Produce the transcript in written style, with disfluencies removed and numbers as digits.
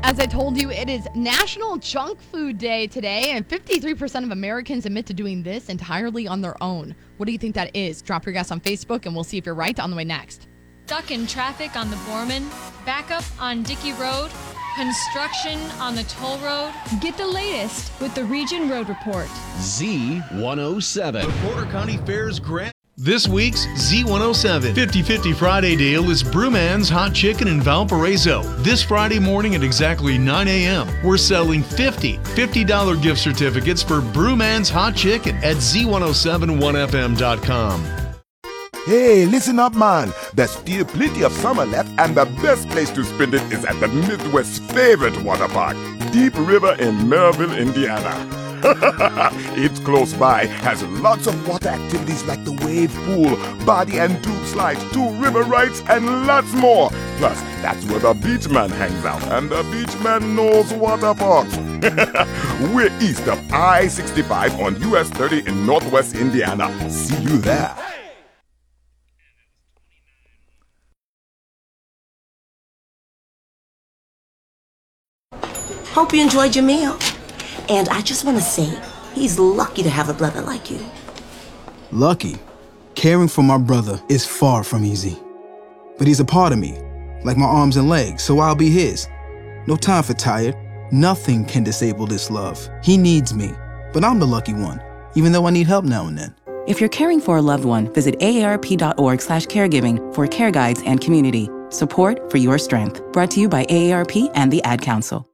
As I told you, it is National Junk Food Day today, and 53% of Americans admit to doing this entirely on their own. What do you think that is? Drop your guess on Facebook, and we'll see if you're right on the way next. Stuck in traffic on the Borman, backup on Dickey Road, construction on the toll road. Get the latest with the Region Road Report. Z107. The Porter County Fair's Grand. This week's Z107 50-50 Friday deal is Brewman's Hot Chicken in Valparaiso. This Friday morning at exactly 9 a.m., we're selling $50 gift certificates for Brewman's Hot Chicken at Z1071FM.com. Hey, listen up, man. There's still plenty of summer left, and the best place to spend it is at the Midwest's favorite water park, Deep River in Maryville, Indiana. It's close by, has lots of water activities like the wave pool, body and tube slides, 2 river rides, and lots more. Plus, that's where the beach man hangs out, and the beach man knows water parks. We're east of I-65 on US 30 in Northwest Indiana. See you there. Hope you enjoyed your meal. And I just want to say, he's lucky to have a brother like you. Lucky? Caring for my brother is far from easy. But he's a part of me, like my arms and legs, so I'll be his. No time for tired. Nothing can disable this love. He needs me, but I'm the lucky one, even though I need help now and then. If you're caring for a loved one, visit aarp.org/caregiving for care guides and community. Support for your strength. Brought to you by AARP and the Ad Council.